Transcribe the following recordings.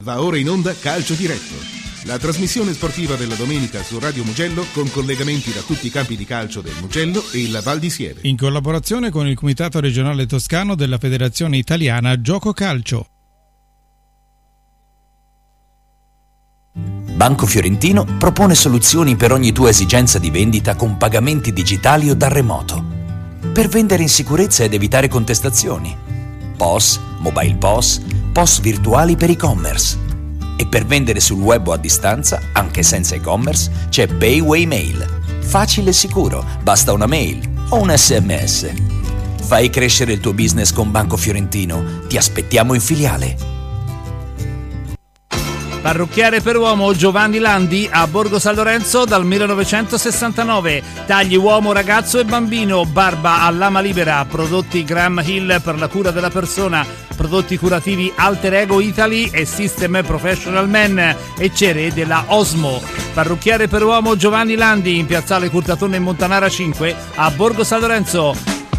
Va ora in onda Calcio Diretto, la trasmissione sportiva della domenica su Radio Mugello con collegamenti da tutti i campi di calcio del Mugello e la Val di Sieve. In collaborazione con il Comitato Regionale Toscano della Federazione Italiana Gioco Calcio. Banco Fiorentino propone soluzioni per ogni tua esigenza di vendita con pagamenti digitali o da remoto. Per vendere in sicurezza ed evitare contestazioni. POS, mobile POS, POS virtuali per e-commerce. E per vendere sul web o a distanza, anche senza e-commerce, c'è PayWayMail. Facile e sicuro, basta una mail o un SMS. Fai crescere il tuo business con Banco Fiorentino. Ti aspettiamo in filiale. Parrucchiere per uomo Giovanni Landi a Borgo San Lorenzo dal 1969. Tagli uomo, ragazzo e bambino, barba a lama libera, prodotti Graham Hill per la cura della persona, prodotti curativi Alter Ego Italy e System Professional Men e cere della Osmo. Parrucchiere per uomo Giovanni Landi in piazzale Curtatone in Montanara 5 a Borgo San Lorenzo.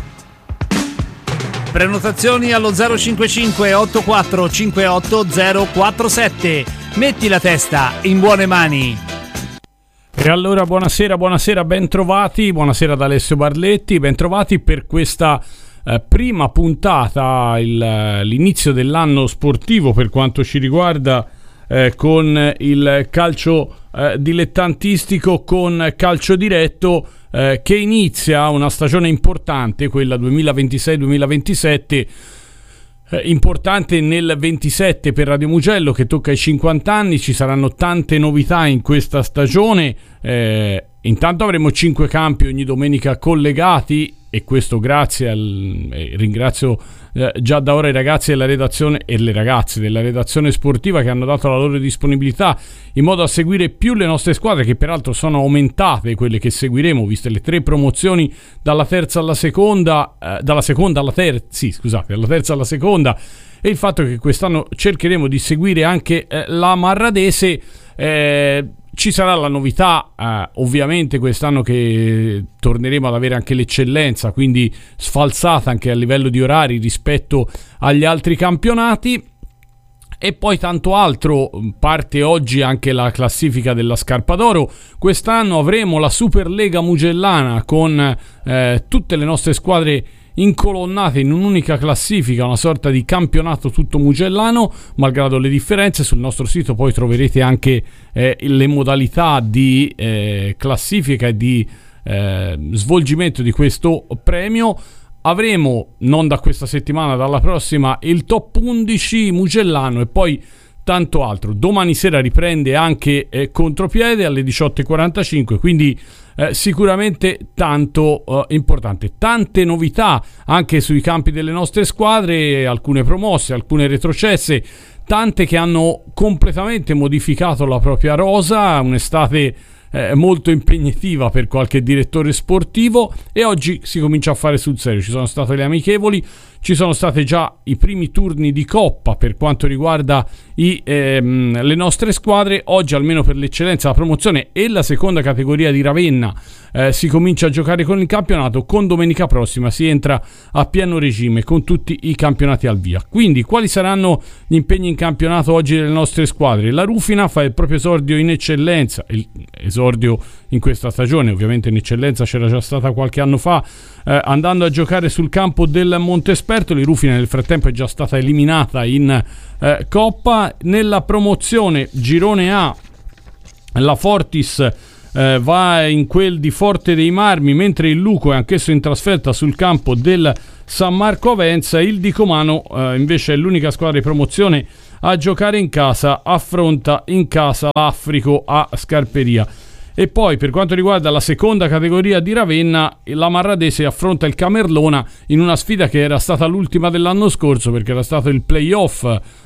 Prenotazioni allo 055 84 58 047. Metti la testa in buone mani. E allora buonasera, bentrovati, buonasera ad Alessio Barletti, bentrovati per questa prima puntata, l'inizio dell'anno sportivo per quanto ci riguarda, con il calcio dilettantistico, con Calcio Diretto, che inizia una stagione importante, quella 2026-2027, importante nel 27 per Radio Mugello, che tocca i 50 anni. Ci saranno tante novità in questa stagione. Intanto avremo 5 campi ogni domenica collegati, e questo grazie ringrazio già da ora i ragazzi della redazione e le ragazze della redazione sportiva che hanno dato la loro disponibilità in modo da seguire più le nostre squadre, che peraltro sono aumentate quelle che seguiremo, viste le 3 promozioni dalla terza alla seconda, dalla terza alla seconda, e il fatto che quest'anno cercheremo di seguire anche la Marradese. Ci sarà la novità, ovviamente quest'anno, che torneremo ad avere anche l'eccellenza, quindi sfalsata anche a livello di orari rispetto agli altri campionati, e poi tanto altro. Parte oggi anche la classifica della Scarpa d'Oro. Quest'anno avremo la Superlega Mugellana con tutte le nostre squadre incolonnate in un'unica classifica, una sorta di campionato tutto mugellano, malgrado le differenze. Sul nostro sito poi troverete anche le modalità di classifica e di svolgimento di questo premio. Avremo, non da questa settimana, dalla prossima, il top 11 mugellano e poi tanto altro. Domani sera riprende anche Contropiede alle 18:45, quindi sicuramente tanto importante. Tante novità anche sui campi delle nostre squadre, alcune promosse, alcune retrocesse, tante che hanno completamente modificato la propria rosa. Un'estate molto impegnativa per qualche direttore sportivo, e oggi si comincia a fare sul serio. Ci sono state le amichevoli, ci sono state già i primi turni di Coppa per quanto riguarda le nostre squadre. Oggi, almeno per l'eccellenza, la promozione e la seconda categoria di Ravenna, si comincia a giocare con il campionato. Con domenica prossima si entra a pieno regime con tutti i campionati al via. Quindi quali saranno gli impegni in campionato oggi delle nostre squadre? La Rufina fa il proprio esordio in eccellenza, esordio in questa stagione, ovviamente in eccellenza c'era già stata qualche anno fa, andando a giocare sul campo del Montespertoli. Rufina nel frattempo è già stata eliminata in Coppa. Nella promozione girone A, la Fortis va in quel di Forte dei Marmi, mentre il Luco è anch'esso in trasferta sul campo del San Marco Avenza. Il Dicomano invece è l'unica squadra di promozione a giocare in casa, affronta in casa l'Africo a Scarperia. E poi per quanto riguarda la seconda categoria di Ravenna, la Marradese affronta il Camerlona in una sfida che era stata l'ultima dell'anno scorso, perché era stato il playoff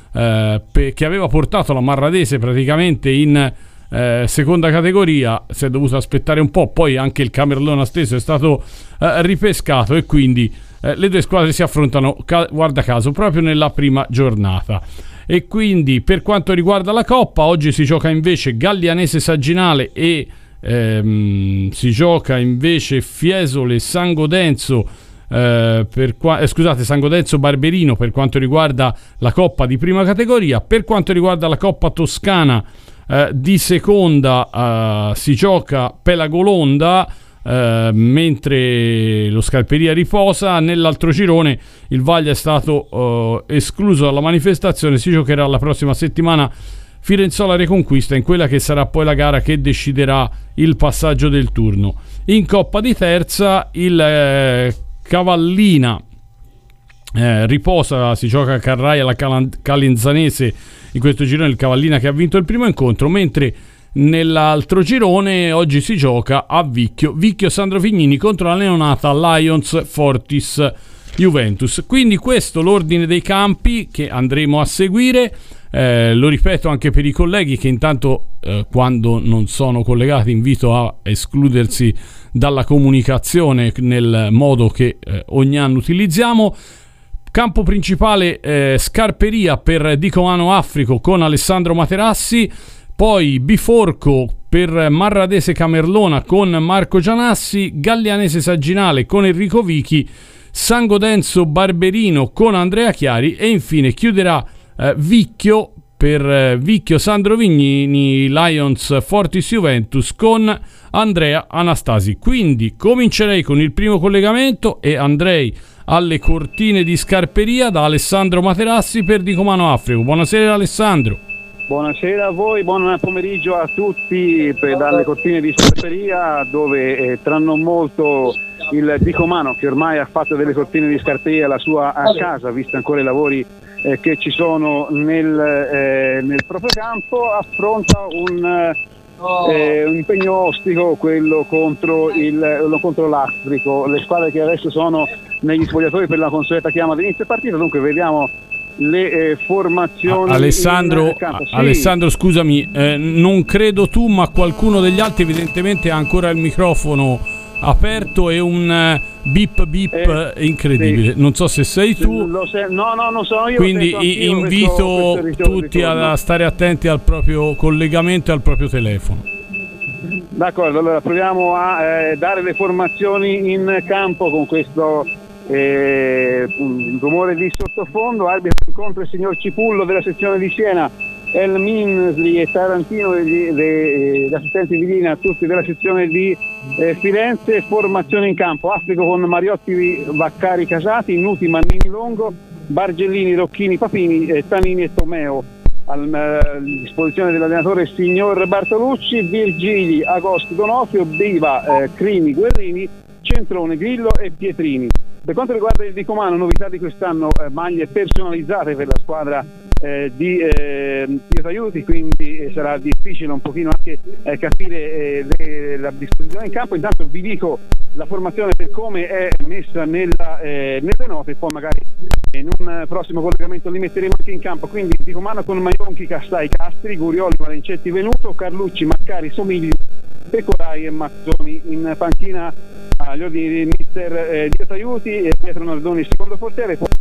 che aveva portato la Marradese praticamente in seconda categoria. Si è dovuto aspettare un po', poi anche il Camerlona stesso è stato ripescato, e quindi le due squadre si affrontano, guarda caso, proprio nella prima giornata. E quindi per quanto riguarda la Coppa, oggi si gioca invece Gallianese Sagginale e si gioca invece Fiesole San Godenzo scusate, San Godenzo Barberino per quanto riguarda la Coppa di prima categoria. Per quanto riguarda la Coppa Toscana di seconda si gioca Pelagolonda, mentre lo Scarperia riposa. Nell'altro girone il Vaglia è stato escluso dalla manifestazione. Si giocherà la prossima settimana Firenzola Reconquista, in quella che sarà poi la gara che deciderà il passaggio del turno. In Coppa di terza il Cavallina riposa, si gioca a Carraia la Calenzanese in questo girone, il Cavallina che ha vinto il primo incontro, mentre nell'altro girone oggi si gioca a Vicchio Sandro Fignini contro la neonata Lions Fortis Juventus. Quindi questo l'ordine dei campi che andremo a seguire. Lo ripeto anche per i colleghi che intanto quando non sono collegati invito a escludersi dalla comunicazione nel modo che ogni anno utilizziamo. Campo principale Scarperia per Dicomano Africo con Alessandro Materassi, poi Biforco per Marradese Camerlona con Marco Gianassi, Gallianese Sagginale con Enrico Vichi, San Godenzo Barberino con Andrea Chiari e infine chiuderà Vicchio per Vicchio Sandro Vignini Lions Fortis Juventus con Andrea Anastasi. Quindi comincerei con il primo collegamento e andrei alle cortine di Scarperia da Alessandro Materassi per Dicomano Africo. Buonasera Alessandro. Buonasera a voi, buon pomeriggio a tutti dalle cortine di Scarperia, dove tra non molto il Dicomano, che ormai ha fatto delle cortine di Scarperia la sua casa, visto ancora i lavori che ci sono nel proprio campo, affronta un impegno ostico, quello contro l'Astrico. Le squadre che adesso sono negli spogliatoi per la consueta chiama di inizio partita, dunque vediamo le formazioni. Alessandro, sì. Alessandro scusami, non credo tu, ma qualcuno degli altri evidentemente ha ancora il microfono aperto e un beep incredibile. Sì. Non so se sei tu. No, non sono io. Quindi invito tutti a stare attenti al proprio collegamento e al proprio telefono. D'accordo, allora proviamo a dare le formazioni in campo con questo rumore di sottofondo. Arbitro incontro il signor Cipullo della sezione di Siena, El Minsley e Tarantino, gli assistenti di linea tutti della sezione di Firenze. Formazione in campo: Africo con Mariotti, Vaccari, Casati, Nuti, Mannini, Longo, Bargellini, Rocchini, Papini, Tanini e Tomeo. A disposizione dell'allenatore signor Bartolucci, Virgili, Agosti, Donofrio, Biva, Crimi, Guerrini, Centrone, Grillo e Pietrini. Per quanto riguarda il Dicomano, novità di quest'anno, maglie personalizzate per la squadra di aiuti, quindi sarà difficile un pochino anche capire la disposizione in campo. Intanto vi dico la formazione per come è messa nelle note, e poi magari in un prossimo collegamento li metteremo anche in campo. Quindi Dicomano con Maionchi, Cassai, Castri, Gurioli, Valencetti, Venuto, Carlucci, Maccari, Somigli, Pecorai e Mazzoni. In panchina agli ordini di mister Aiuti, Pietro Nardoni secondo portiere, poi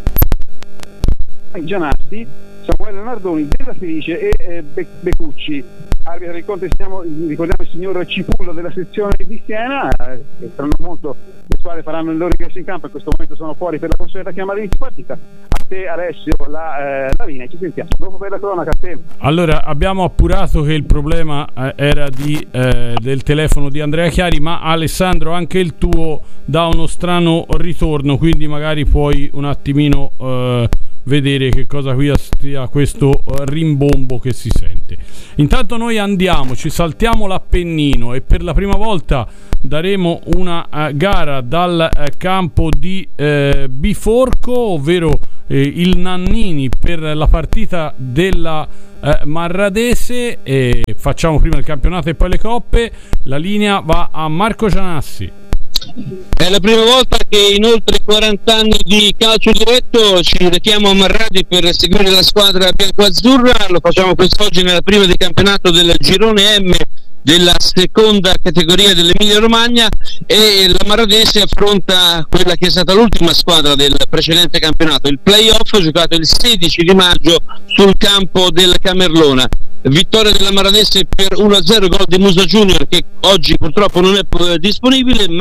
Gianassi, Samuele Nardoni, Della Felice e Becucci. Arbitro del conto ricordiamo il signor Cipullo della sezione di Siena, che tra molto le squadre faranno il loro ingresso in campo. In questo momento sono fuori per la consueta chiamata di partita. A te Alessio la linea, ci sentiamo dopo per la cronaca. A te. Allora, abbiamo appurato che il problema era del telefono di Andrea Chiari, ma Alessandro anche il tuo dà uno strano ritorno, quindi magari puoi un attimino vedere che cosa qui sia questo rimbombo che si sente. Intanto noi ci saltiamo l'Appennino e per la prima volta daremo una gara dal campo di Biforco, ovvero il Nannini per la partita della Marradese. Facciamo prima il campionato e poi le coppe. La linea va a Marco Gianassi. È la prima volta che in oltre 40 anni di calcio diretto ci rechiamo a Marradi per seguire la squadra biancoazzurra. Lo facciamo quest'oggi nella prima di campionato del girone M della seconda categoria dell'Emilia Romagna, e la Marradese affronta quella che è stata l'ultima squadra del precedente campionato, il playoff giocato il 16 di maggio sul campo del Camerlona. Vittoria della Marradese per 1-0, gol di Musa Junior, che oggi purtroppo non è disponibile, ma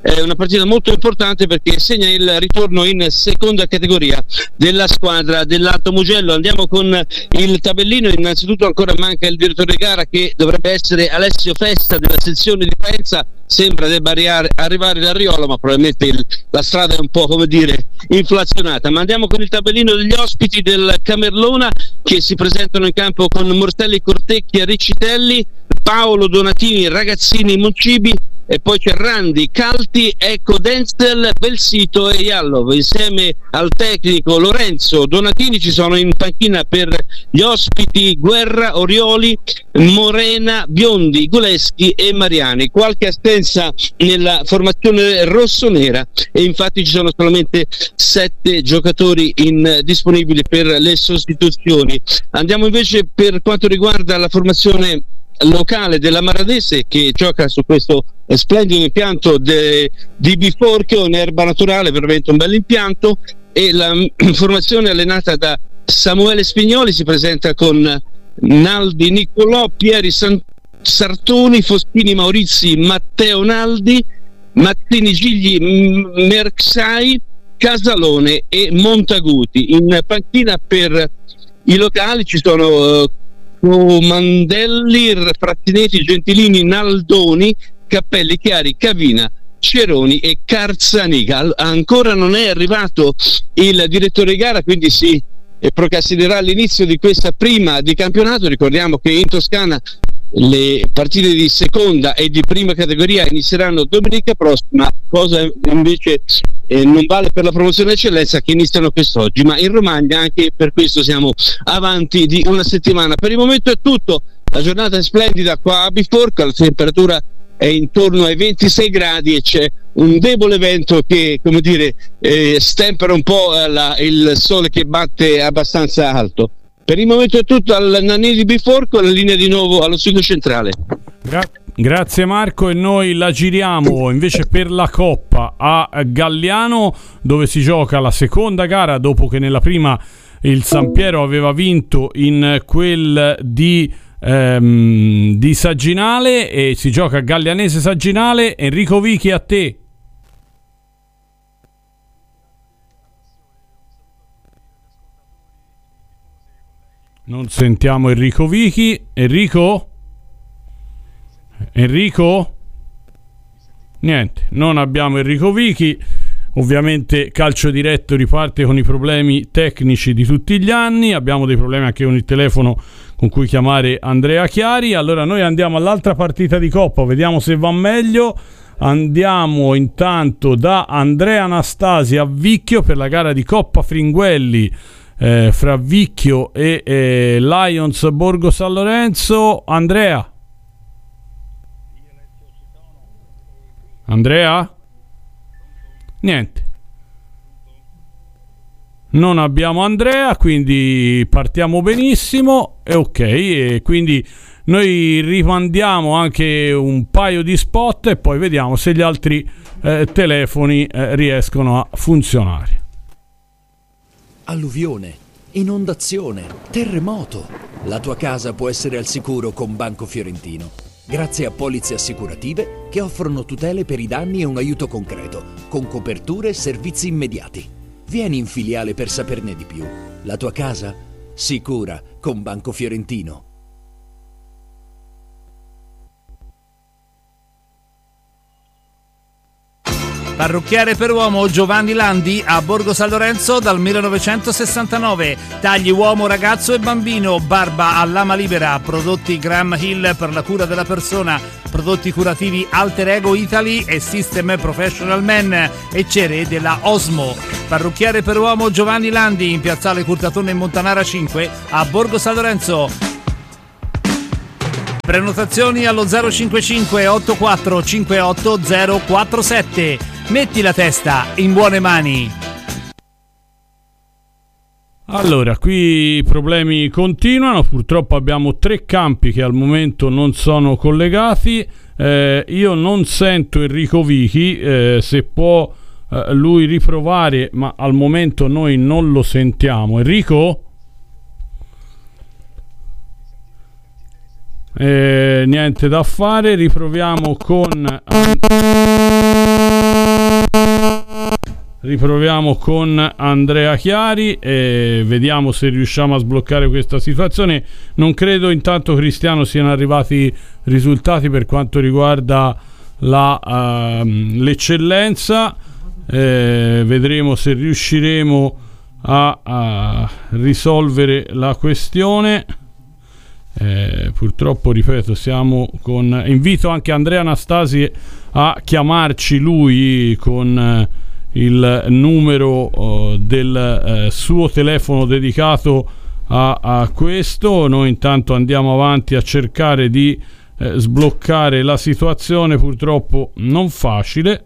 una partita molto importante perché segna il ritorno in seconda categoria della squadra dell'Alto Mugello. Andiamo con il tabellino. Innanzitutto ancora manca il direttore di gara, che dovrebbe essere Alessio Festa della sezione di Faenza. Sembra debba arrivare da Riolo, ma probabilmente la strada è un po', come dire, inflazionata. Ma andiamo con il tabellino degli ospiti del Camerlona, che si presentano in campo con Mortelli, Cortecchia, Riccitelli, Paolo, Donatini, Ragazzini, Moncibi, e poi c'è Randi, Calti, Ecco, Denzel, Belsito e Iallov. Insieme al tecnico Lorenzo Donatini ci sono in panchina per gli ospiti Guerra, Orioli, Morena, Biondi, Guleschi e Mariani. Qualche assenza nella formazione rossonera, e infatti ci sono solamente 7 giocatori disponibili per le sostituzioni. Andiamo invece per quanto riguarda la formazione locale della Maradese, che gioca su questo splendido impianto di Biforchio, in erba naturale, veramente un bel impianto, e la formazione allenata da Samuele Spignoli si presenta con Naldi Niccolò, Pieri Sartoni, Foschini Maurizi, Matteo Naldi, Mazzini Gigli, Merxai, Casalone e Montaguti. In panchina per i locali ci sono Mandelli, Frattinetti, Gentilini, Naldoni, Cappelli, Chiari, Cavina, Ceroni e Carzaniga. Ancora non è arrivato il direttore di gara, quindi si procrastinerà l'inizio di questa prima di campionato. Ricordiamo che in Toscana le partite di seconda e di prima categoria inizieranno domenica prossima, cosa invece non vale per la promozione eccellenza, che iniziano quest'oggi, ma in Romagna anche per questo siamo avanti di una settimana. Per il momento è tutto, la giornata è splendida qua a Biforco, la temperatura è intorno ai 26 gradi e c'è un debole vento che, come dire, stempera un po' il sole che batte abbastanza alto. Per il momento è tutto al Nannini di Biforco, la linea di nuovo allo studio centrale. Grazie Marco, e noi la giriamo invece per la Coppa a Galliano, dove si gioca la seconda gara dopo che nella prima il Sampiero aveva vinto in quel di Sagginale, e si gioca Gallianese Sagginale. Enrico Vichi, a te. Non sentiamo Enrico Vichi. Enrico? Niente, non abbiamo Enrico Vichi. Ovviamente Calcio Diretto riparte con i problemi tecnici di tutti gli anni. Abbiamo dei problemi anche con il telefono con cui chiamare Andrea Chiari. Allora noi andiamo all'altra partita di Coppa, vediamo se va meglio. Andiamo intanto da Andrea Anastasi a Vicchio per la gara di Coppa Fringuelli fra Vicchio e Lions Borgo San Lorenzo. Andrea? Niente, non abbiamo Andrea, quindi partiamo benissimo. E ok, e quindi noi rimandiamo anche un paio di spot e poi vediamo se gli altri telefoni riescono a funzionare. Alluvione, inondazione, terremoto. La tua casa può essere al sicuro con Banco Fiorentino. Grazie a polizze assicurative che offrono tutele per i danni e un aiuto concreto, con coperture e servizi immediati. Vieni in filiale per saperne di più. La tua casa? Sicura con Banco Fiorentino. Parrucchiere per uomo Giovanni Landi a Borgo San Lorenzo dal 1969. Tagli uomo, ragazzo e bambino, barba a lama libera, prodotti Graham Hill per la cura della persona, prodotti curativi Alter Ego Italy e System Professional Men e cere della Osmo. Parrucchiere per uomo Giovanni Landi in piazzale Curtatone in Montanara 5 a Borgo San Lorenzo. Prenotazioni allo 055 84 58 047. Metti la testa in buone mani. Allora, qui i problemi continuano. Purtroppo abbiamo 3 campi che al momento non sono collegati. Io non sento Enrico Vichi, se può lui riprovare, ma al momento noi non lo sentiamo. Enrico? Niente da fare, riproviamo con riproviamo con Andrea Chiari e vediamo se riusciamo a sbloccare questa situazione. Non credo intanto, Cristiano, siano arrivati risultati per quanto riguarda l'eccellenza. Vedremo se riusciremo a risolvere la questione. Purtroppo, ripeto, siamo con... Invito anche Andrea Anastasi a chiamarci lui con il numero del suo telefono dedicato a questo. Noi intanto andiamo avanti a cercare di sbloccare la situazione, purtroppo non facile,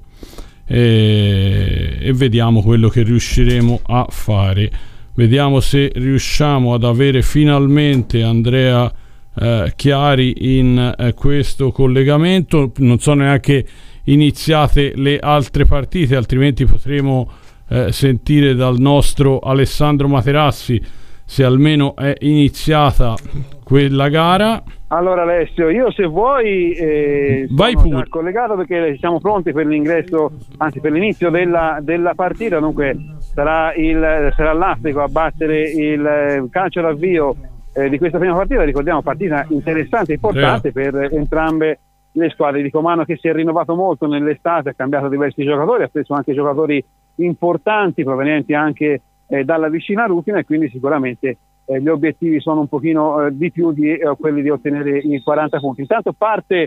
e vediamo quello che riusciremo a fare. Vediamo se riusciamo ad avere finalmente Andrea Chiari in questo collegamento. Non sono neanche iniziate le altre partite, altrimenti potremo sentire dal nostro Alessandro Materassi se almeno è iniziata quella gara. Allora Alessio, io se vuoi vai sono già collegato, perché siamo pronti per l'ingresso, anzi per l'inizio della partita. Dunque sarà l'Astrico a battere il calcio d'avvio di questa prima partita. Ricordiamo, partita interessante e importante per entrambe le squadre. Di Comano, che si è rinnovato molto nell'estate, ha cambiato diversi giocatori, ha preso anche giocatori importanti provenienti anche dalla vicina Rufina, e quindi sicuramente gli obiettivi sono un pochino di più di quelli di ottenere i 40 punti. Intanto parte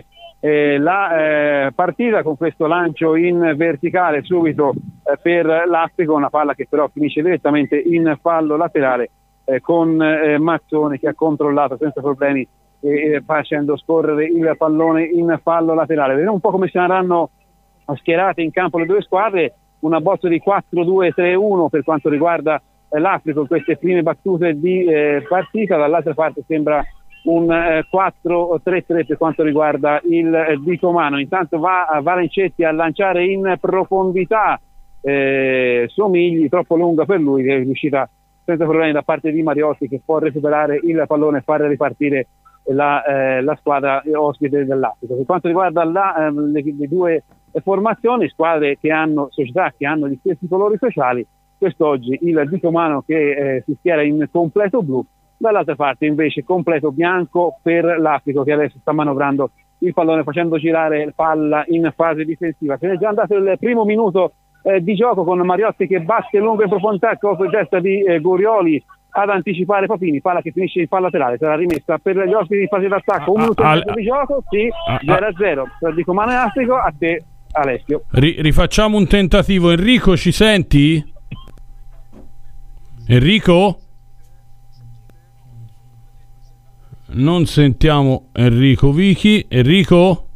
la partita con questo lancio in verticale subito per l'Astrico, una palla che però finisce direttamente in fallo laterale con Mazzone, che ha controllato senza problemi facendo scorrere il pallone in fallo laterale. Vediamo un po' come saranno schierate in campo le due squadre. Una bozza di 4-2-3-1 per quanto riguarda l'Astrico in queste prime battute di partita. Dall'altra parte sembra un 4-3-3 per quanto riguarda il Di Comano. Intanto va Valencetti a lanciare in profondità Somigli, troppo lunga per lui, che è riuscita senza problemi da parte di Mariotti, che può recuperare il pallone e fare ripartire la squadra ospite dell'Astrico. Per quanto riguarda le due formazioni, squadre che hanno società che hanno gli stessi colori sociali, quest'oggi il Di Comano che si schiera in completo blu, dall'altra parte invece completo bianco per l'Astrico, che adesso sta manovrando il pallone facendo girare palla in fase difensiva. Se ne è già andato il primo minuto di gioco, con Mariotti che batte lungo in profondità, colpo di testa di Gorioli ad anticipare Papini, palla che finisce in fallo laterale, sarà rimessa per gli ospiti in fase d'attacco. Un minuto e mezzo di gioco, sì, 0-0 per Di Comano e Astrico. A te Alessio. Rifacciamo un tentativo. Enrico, ci senti? Enrico? Non sentiamo Enrico Vichi. Enrico?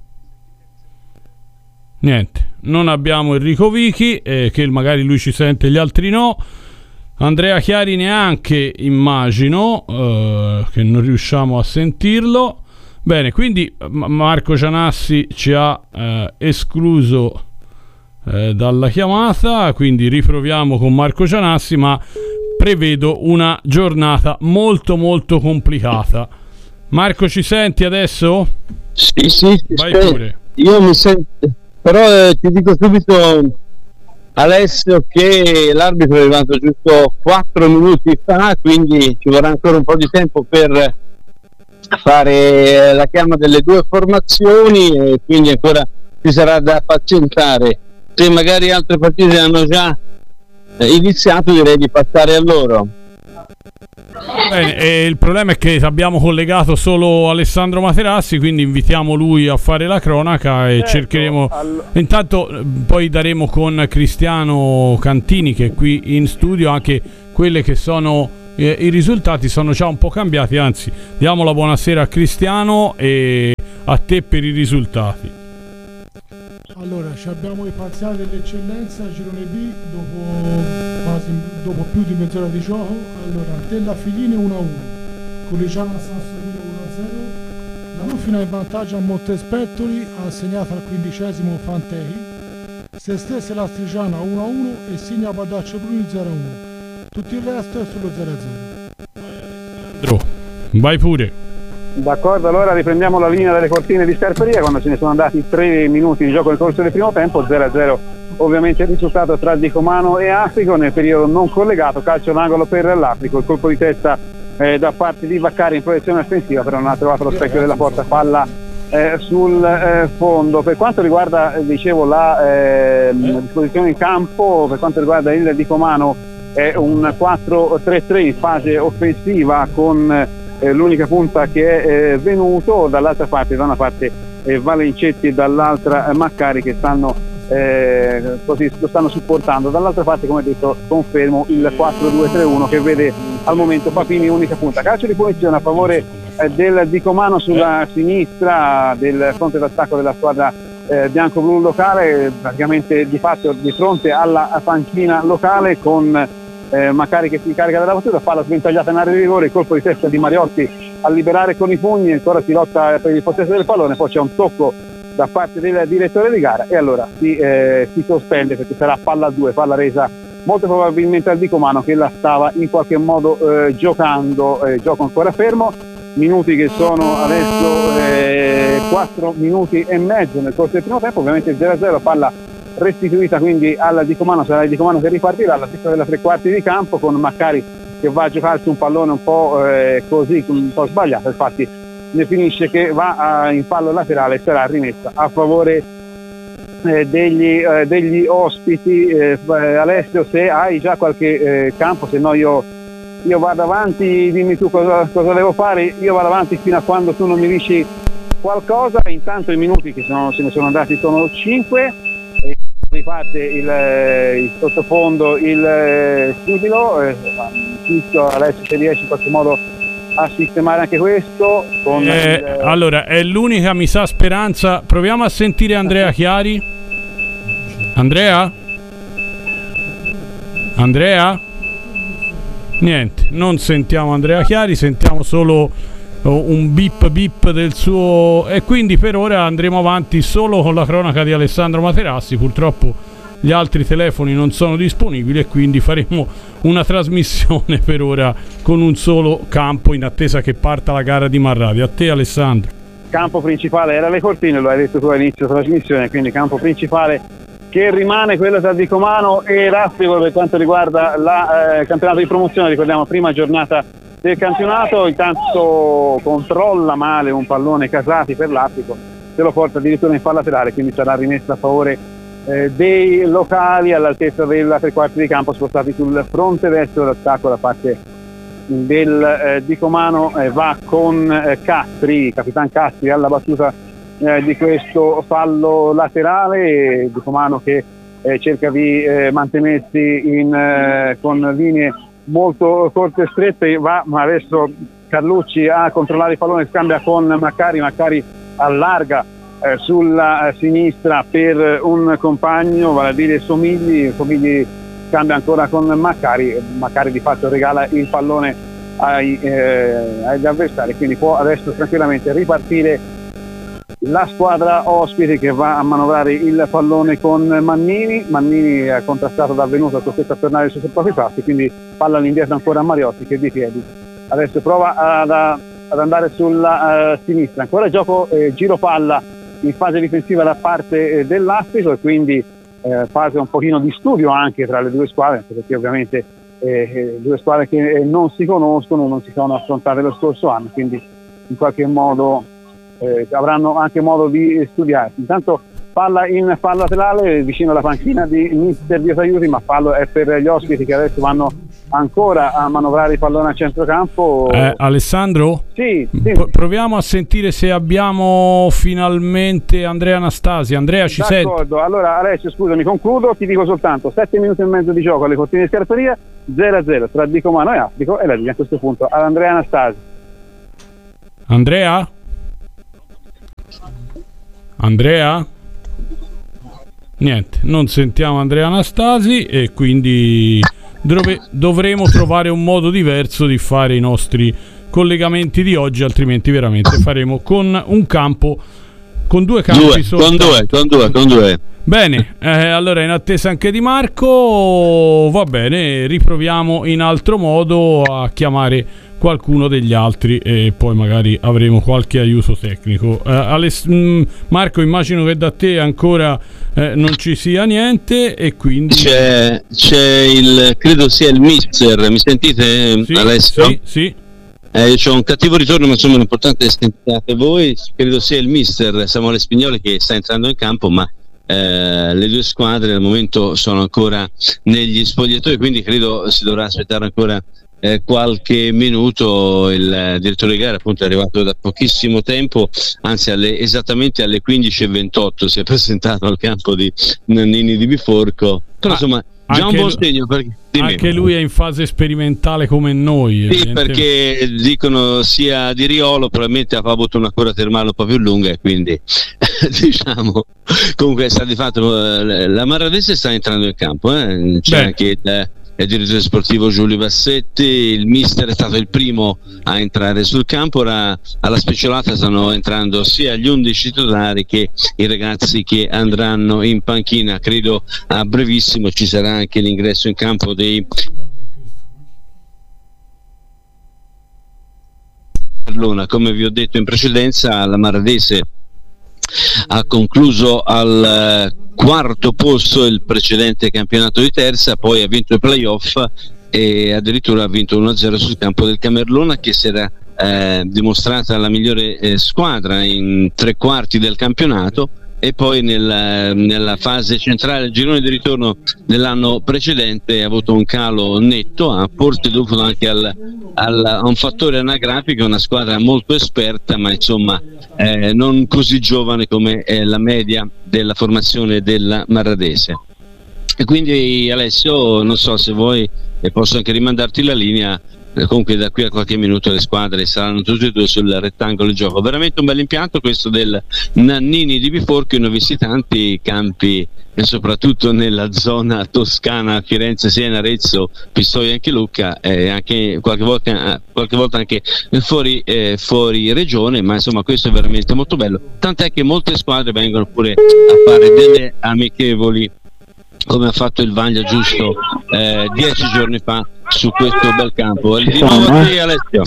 Niente, non abbiamo Enrico Vichi, che magari lui ci sente, gli altri no. Andrea Chiari neanche, immagino, che non riusciamo a sentirlo. Bene, quindi Marco Gianassi ci ha escluso dalla chiamata, quindi riproviamo con Marco Gianassi, ma prevedo una giornata molto molto complicata. Marco, ci senti adesso? Sì, vai pure. Io mi sento, però ti dico subito, Alessio, che l'arbitro è arrivato giusto 4 minuti fa, quindi ci vorrà ancora un po' di tempo per fare la chiama delle due formazioni, e quindi ancora ci sarà da pazientare. Se magari altre partite hanno già iniziato, direi di passare a loro. Bene, il problema è che abbiamo collegato solo Alessandro Materassi, quindi invitiamo lui a fare la cronaca e cercheremo. Intanto poi daremo con Cristiano Cantini, che è qui in studio, anche quelle che sono i risultati. Sono già un po' cambiati, anzi diamo la buonasera a Cristiano e a te per i risultati. Allora, abbiamo i parziali dell'eccellenza, girone B, dopo più di mezz'ora di gioco. Allora, Tella Figline 1-1, Collegiana Sansovino 1-0, la Rufina in vantaggio a Montespettoli, ha segnato al 15° Fantehi, Sestese Lastrigiana 1-1 e Signa Badaccio Bruni 0-1. Tutto il resto è sullo 0-0. Vai pure. D'accordo, allora riprendiamo la linea delle cortine di Scarperia, quando ce ne sono andati 3 minuti di gioco nel corso del primo tempo. 0-0 ovviamente il risultato tra Dicomano e Astrico nel periodo non collegato, calcio d'angolo per l'Astrico, il colpo di testa da parte di Vaccari in proiezione offensiva, però non ha trovato lo specchio della porta, palla sul fondo. Per quanto riguarda, dicevo, la disposizione in campo, per quanto riguarda il Dicomano è un 4-3-3 in fase offensiva con l'unica punta che è venuto, dall'altra parte, da una parte Valencetti e dall'altra Maccari che stanno così lo stanno supportando, dall'altra parte, come detto, confermo il 4-2-3-1 che vede al momento Papini unica punta. Calcio di punizione a favore del Dicomano sulla sinistra del fronte d'attacco della squadra bianco-blu locale, praticamente di fatto di fronte alla panchina locale, con Maccari che si carica della battuta, palla sventagliata in area di rigore, il colpo di testa di Mariotti a liberare con i pugni, ancora si lotta per il possesso del pallone, poi c'è un tocco da parte del direttore di gara e allora si sospende, perché sarà palla 2, palla resa molto probabilmente al Dicomano che la stava in qualche modo giocando, gioco ancora fermo, minuti che sono adesso 4 minuti e mezzo nel corso del primo tempo, ovviamente 0-0, palla restituita quindi al Dicomano, sarà il Dicomano che ripartirà alla fine della tre quarti di campo, con Maccari che va a giocarsi un pallone un po' così, un po' sbagliato, infatti ne finisce che va in fallo laterale e sarà rimessa a favore degli ospiti. Alessio, se hai già qualche campo, se no io vado avanti, dimmi tu cosa devo fare, io vado avanti fino a quando tu non mi dici qualcosa. Intanto i minuti che se ne sono andati sono 5, riparte il sottofondo, il Sibilo, Alessio, se riesci in qualche modo a sistemare anche questo con allora è l'unica, mi sa, speranza. Proviamo a sentire Andrea Chiari. Andrea? Niente, non sentiamo Andrea Chiari, sentiamo solo un bip del suo, e quindi per ora andremo avanti solo con la cronaca di Alessandro Materassi. Purtroppo gli altri telefoni non sono disponibili e quindi faremo una trasmissione per ora con un solo campo in attesa che parta la gara di Marradi. A te, Alessandro. Campo principale era le Cortine, lo hai detto tu all'inizio della trasmissione, quindi campo principale che rimane quello tra Dicomano e Rastrico per quanto riguarda il campionato di promozione. Ricordiamo, prima giornata del campionato, intanto controlla male un pallone Casati per l'Astrico, se lo porta addirittura in fallo laterale, quindi sarà rimessa a favore dei locali all'altezza della tre quarti di campo, spostati sul fronte destro d'attacco da parte del Dicomano. Va con Castri, Capitan Castri, alla battuta di questo fallo laterale. Dicomano che cerca di mantenersi con linee molto corte e strette, ma adesso Carlucci a controllare il pallone, scambia con Maccari allarga sulla sinistra per un compagno, vale a dire Somigli cambia ancora con Maccari di fatto regala il pallone agli avversari, quindi può adesso tranquillamente ripartire la squadra ospite che va a manovrare il pallone con Mannini è contrastato da Venuto, è costretto a tornare sui propri passi, quindi palla all'indietro ancora a Mariotti che di piedi adesso prova ad andare sulla sinistra, ancora gioco giro palla in fase difensiva da parte dell'Astrico, e quindi fase un pochino di studio anche tra le due squadre, perché ovviamente due squadre che non si conoscono, non si sono affrontate lo scorso anno, quindi in qualche modo avranno anche modo di studiarsi. Intanto palla in fallo laterale vicino alla panchina di Mister Diosaiuti, ma fallo è per gli ospiti che adesso vanno ancora a manovrare il pallone a centrocampo. Alessandro? Sì. Proviamo a sentire se abbiamo finalmente Andrea Anastasi. Andrea, ci senti? D'accordo, allora Alessio, scusami, concludo, ti dico soltanto 7 minuti e mezzo di gioco alle Cortine di Scarperia, 0-0 tra Dicomano e Astrico, e la linea a questo punto ad Andrea Anastasi. Andrea? Niente, non sentiamo Andrea Anastasi e quindi dovremo trovare un modo diverso di fare i nostri collegamenti di oggi, altrimenti veramente faremo con un campo, con due campi con due. Bene, allora in attesa anche di Marco, va bene, riproviamo in altro modo a chiamare qualcuno degli altri e poi magari avremo qualche aiuto tecnico. Marco, immagino che da te ancora non ci sia niente e quindi c'è credo sia il mister, mi sentite? Sì, Alessio? Sì. C'ho un cattivo ritorno, ma insomma l'importante è che sentiate voi. Credo sia il mister Samuele Spignoli che sta entrando in campo, ma le due squadre al momento sono ancora negli spogliatoi, quindi credo si dovrà aspettare ancora qualche minuto. Il direttore di gara appunto è arrivato da pochissimo tempo, anzi esattamente alle 15:28 si è presentato al campo di Nannini di Biforco, però insomma già un buon segno, perché anche lui è in fase sperimentale come noi. Sì, perché dicono sia di Riolo, probabilmente ha avuto una cura termale un po' più lunga e quindi diciamo comunque sta di fatto la Marradese sta entrando in campo, c'è anche il direttore sportivo Giulio Bassetti, il mister è stato il primo a entrare sul campo. Ora alla speciolata stanno entrando sia gli 11 titolari che i ragazzi che andranno in panchina. Credo a brevissimo ci sarà anche l'ingresso in campo dei Barlona. Come vi ho detto in precedenza, la Marradese ha concluso al quarto posto il precedente campionato di terza, poi ha vinto i playoff e addirittura ha vinto 1-0 sul campo del Camerlona, che si era dimostrata la migliore squadra in tre quarti del campionato, e poi nella fase centrale del girone di ritorno dell'anno precedente ha avuto un calo netto, forse dovuto anche a un fattore anagrafico, una squadra molto esperta ma insomma non così giovane come la media della formazione della Marradese. E quindi Alessio, non so se vuoi, posso anche rimandarti la linea. Comunque da qui a qualche minuto le squadre saranno tutte e due sul rettangolo di gioco. Veramente un bel impianto questo del Nannini di Biforco, in tanti campi e soprattutto nella zona toscana, Firenze, Siena, Arezzo, Pistoia e anche Lucca, e anche qualche volta anche fuori regione, ma insomma questo è veramente molto bello, tant'è che molte squadre vengono pure a fare delle amichevoli, come ha fatto il Vaglia giusto 10 giorni fa su questo bel campo. Di nuovo a te, Alessio.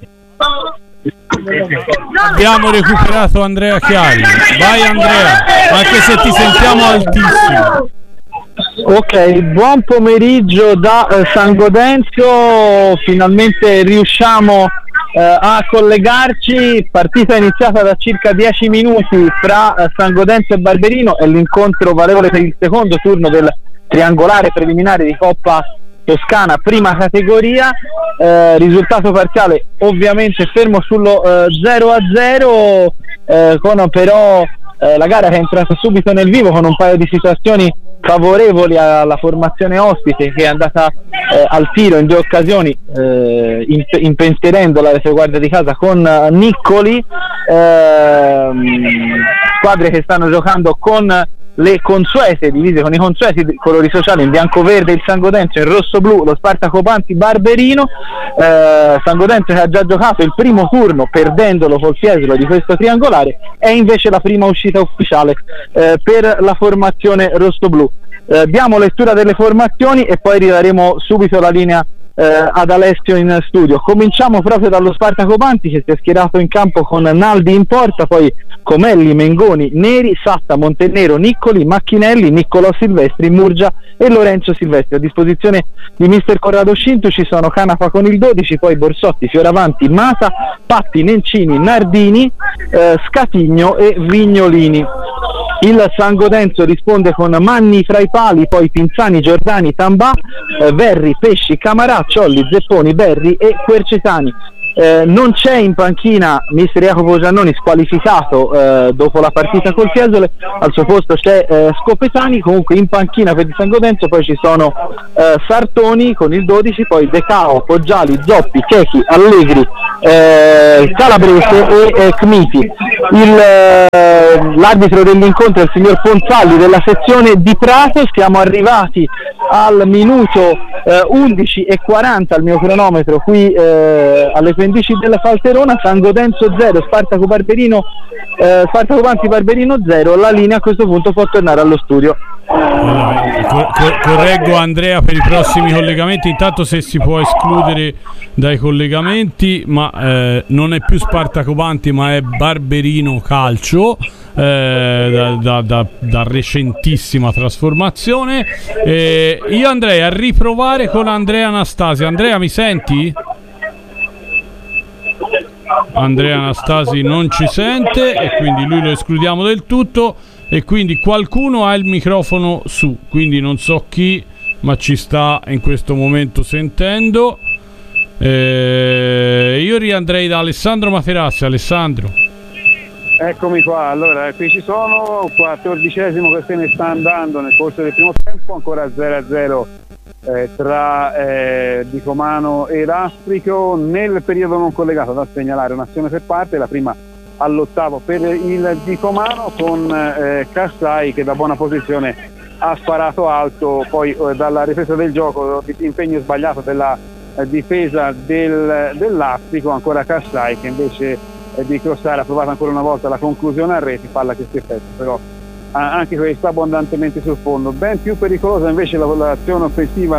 Abbiamo recuperato Andrea Chiari. Vai Andrea, anche se ti sentiamo altissimo. Ok, buon pomeriggio da San Gaudenzio, finalmente riusciamo a collegarci. Partita iniziata da circa 10 minuti fra San Gaudenzio e Barberino, è l'incontro valevole per il secondo turno del triangolare preliminare di Coppa Toscana prima categoria. Risultato parziale ovviamente fermo sullo 0-0, con però la gara che è entrata subito nel vivo con un paio di situazioni favorevoli alla formazione ospite, che è andata al tiro in due occasioni, impensierendo la retroguardia di casa con Niccoli. Squadre che stanno giocando con le consuete, divise con i consueti colori sociali in bianco-verde il San Gaudenzio, in rosso-blu lo Spartaco Panti Barberino. San Gaudenzio che ha già giocato il primo turno perdendolo col Fiesolo di questo triangolare, è invece la prima uscita ufficiale per la formazione rosso-blu. Diamo lettura delle formazioni e poi ridaremo subito la linea ad Alessio in studio. Cominciamo proprio dallo Spartaco Panti, che si è schierato in campo con Naldi in porta, poi Comelli, Mengoni, Neri, Satta, Montenero, Niccoli, Macchinelli, Niccolò Silvestri, Murgia e Lorenzo Silvestri. A disposizione di mister Corrado Scintu ci sono Canapa con il 12, poi Borsotti, Fioravanti, Mata, Patti, Nencini, Nardini, Scatigno e Vignolini. Il San Gaudenzio risponde con Manni fra i pali, poi Pinzani, Giordani, Tambà, Verri, Pesci, Camarà, Ciolli, Zepponi, Berri e Quercetani. Non c'è in panchina mister Jacopo Giannoni, squalificato dopo la partita col Fiesole, al suo posto c'è Scopetani. Comunque in panchina per il San Gaudenzio poi ci sono Sartoni con il 12, poi De Cao, Poggiali, Zoppi, Chechi, Allegri, Calabrese e Cmiti. L'arbitro dell'incontro è il signor Ponzalli della sezione di Prato. Siamo arrivati al minuto 11:40 al mio cronometro qui alle Bendici della Falterona, San Godenzo 0, Spartaco Panti Barberino 0. La linea a questo punto può tornare allo studio. Correggo Andrea per i prossimi collegamenti, intanto se si può escludere dai collegamenti, ma non è più Spartaco Panti ma è Barberino Calcio, da recentissima trasformazione. Io andrei a riprovare con Andrea Anastasi. Andrea, mi senti? Andrea Anastasi non ci sente e quindi lui lo escludiamo del tutto, e quindi qualcuno ha il microfono su, quindi non so chi, ma ci sta in questo momento sentendo. Io riandrei da Alessandro Materassi. Alessandro, eccomi qua. Allora, qui ci sono, 14esimo che se ne sta andando nel corso del primo tempo, ancora 0-0 tra Dicomano e Lastrico. Nel periodo non collegato, da segnalare un'azione per parte, la prima all'8° per il Dicomano, con Cassai che da buona posizione ha sparato alto, poi dalla ripresa del gioco, impegno sbagliato della difesa del Lastrico, ancora Cassai che invece di crossare ha provato ancora una volta la conclusione a rete, palla che si effettua però anche questa abbondantemente sul fondo. Ben più pericolosa invece l'azione offensiva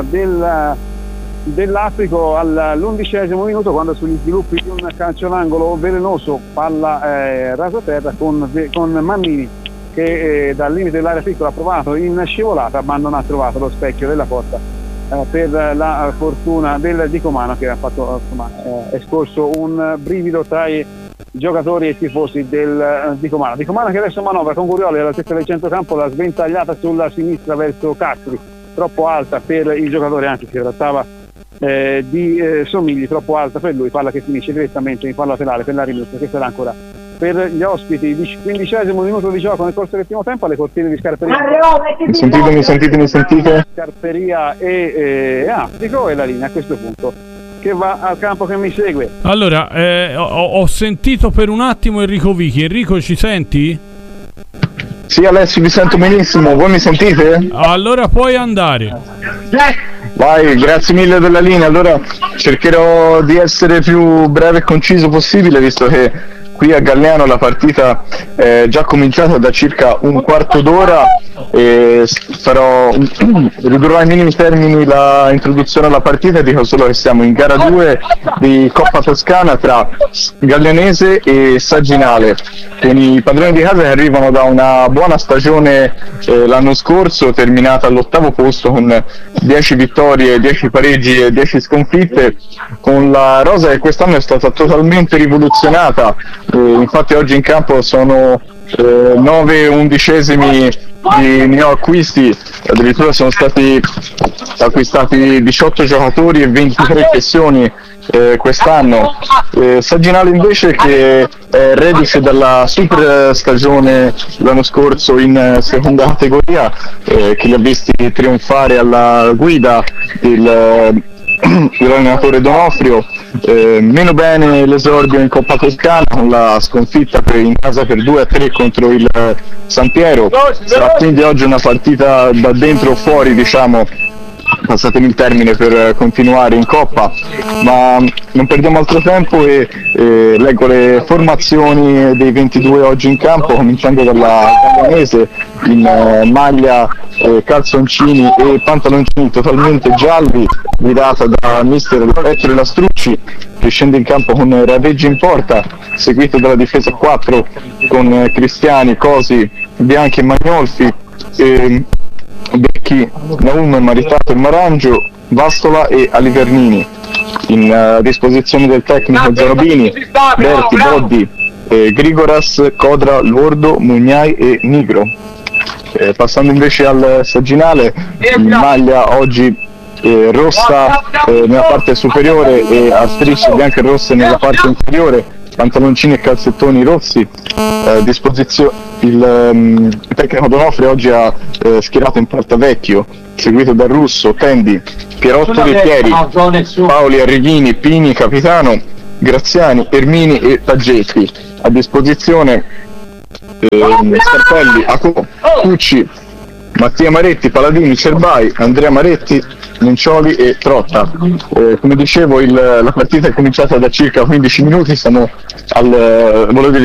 dell'Astrico all'11° minuto, quando sugli sviluppi di un calcio d'angolo velenoso, palla rasoterra con Mannini che dal limite dell'area piccola ha provato in scivolata, ma non ha trovato lo specchio della porta per la fortuna del Dicomano, che ha fatto è scorso un brivido tra i giocatori e tifosi del Dicomano che adesso manovra con Curioli all'altezza del centrocampo, la sventagliata sulla sinistra verso Castri, troppo alta per il giocatore, anche si trattava di Somigli, troppo alta per lui, palla che finisce direttamente in palla laterale per la Rimuzza, che sarà ancora per gli ospiti. 15° minuto di gioco nel corso del primo tempo, alle cortine di Scarperia. Mi sentite? Scarperia e Astrico, e la linea a questo punto che va al campo che mi segue. Allora, ho sentito per un attimo Enrico Vichi. Enrico, ci senti? Sì, Alessio, vi sento benissimo. Voi mi sentite? Allora puoi andare. Vai, grazie mille della linea. Allora cercherò di essere più breve e conciso possibile, visto che qui a Galliano la partita è già cominciata da circa un quarto d'ora e ridurrò ai minimi termini la introduzione alla partita. Dico solo che siamo in gara 2 di Coppa Toscana tra Gallianese e Sagginale, con i padroni di casa che arrivano da una buona stagione l'anno scorso, terminata all'8° posto con 10 vittorie, 10 pareggi e 10 sconfitte, con la rosa che quest'anno è stata totalmente rivoluzionata. Infatti oggi in campo sono 9 undicesimi di neoacquisti, addirittura sono stati acquistati 18 giocatori e 23 cessioni quest'anno. Sagginale invece, che è reduce dalla super stagione l'anno scorso in seconda categoria, che li ha visti trionfare alla guida dell'allenatore Donofrio. Meno bene l'esordio in Coppa Toscana, con la sconfitta in casa per 2-3 contro il San Piero. Sarà quindi oggi una partita da dentro o fuori, diciamo, passatemi il termine, per continuare in Coppa, ma non perdiamo altro tempo e leggo le formazioni dei 22 oggi in campo, cominciando dalla Gallianese in maglia, calzoncini e pantaloncini totalmente gialli, guidata da mister Ettore Lastrucci, che scende in campo con Raveggi in porta, seguito dalla difesa 4 con Cristiani, Cosi, Bianchi e Magnolfi, Becchi, Naum, Maritato e Marangio, Vastola e Alivernini. In disposizione del tecnico Zarobini, Berti, Boddi, Grigoras, Codra, Lordo, Mugnai e Nigro. Passando invece al Sagginale, in maglia oggi rossa nella parte superiore e a strisce bianche e rosse nella parte inferiore, pantaloncini e calzettoni rossi. Il tecnico Donofrio oggi ha schierato in porta Vecchio, seguito da Russo, Tendi, Pierottoli e Pieri, Paoli, Arrighini, Pini, Capitano, Graziani, Ermini e Taggetti. A disposizione Scarpelli, Cucci, Mattia Maretti, Paladini, Cerbai, Andrea Maretti, Lincioli e Trotta. Come dicevo, la partita è cominciata da circa 15 minuti, volevo dire